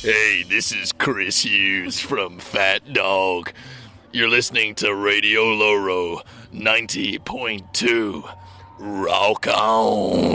Hey, this is Chris Hughes from Fat Dog. You're listening to Radio Loro 90.2. Rock on.